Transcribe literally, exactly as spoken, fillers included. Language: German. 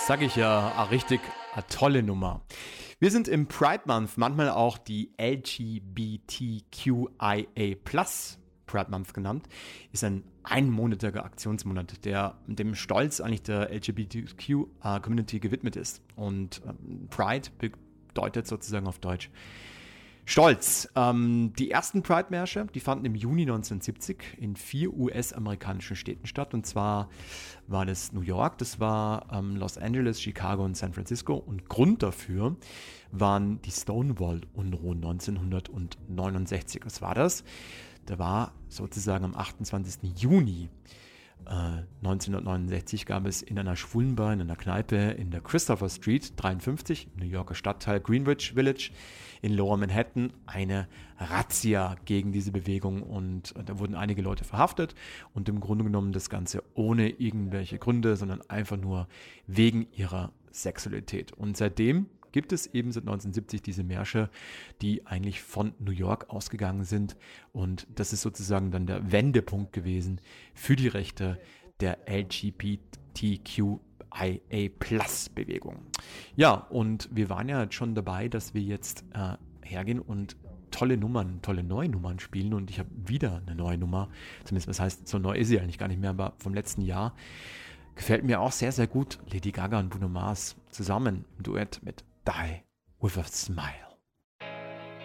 Sag ich ja, eine richtig eine tolle Nummer. Wir sind im Pride Month, manchmal auch die L G B T Q I A plus Pride Month genannt, ist ein einmonatiger Aktionsmonat, der dem Stolz eigentlich der L G B T Q-Community gewidmet ist. Und ähm, Pride bedeutet sozusagen auf Deutsch Stolz. Ähm, die ersten Pride-Märsche, die fanden im Juni neunzehnhundertsiebzig in vier U S-amerikanischen Städten statt. Und zwar war das New York, das war ähm, Los Angeles, Chicago und San Francisco. Und Grund dafür waren die Stonewall-Unruhen neunzehnhundertneunundsechzig. Was war das? Da war sozusagen am achtundzwanzigsten Juni äh, neunzehnhundertneunundsechzig gab es in einer Schwulenbar, in einer Kneipe in der Christopher Street dreiundfünfzig, im New Yorker Stadtteil Greenwich Village in Lower Manhattan, eine Razzia gegen diese Bewegung, und äh, da wurden einige Leute verhaftet und im Grunde genommen das Ganze ohne irgendwelche Gründe, sondern einfach nur wegen ihrer Sexualität. Und seitdem gibt es eben seit neunzehnhundertsiebzig diese Märsche, die eigentlich von New York ausgegangen sind, und das ist sozusagen dann der Wendepunkt gewesen für die Rechte der L G B T Q I A plus Bewegung. Ja, und wir waren ja schon dabei, dass wir jetzt äh, hergehen und tolle Nummern, tolle neue Nummern spielen, und ich habe wieder eine neue Nummer, zumindest was heißt, so neu ist sie eigentlich gar nicht mehr, aber vom letzten Jahr. Gefällt mir auch sehr, sehr gut. Lady Gaga und Bruno Mars zusammen im Duett mit Die With a Smile.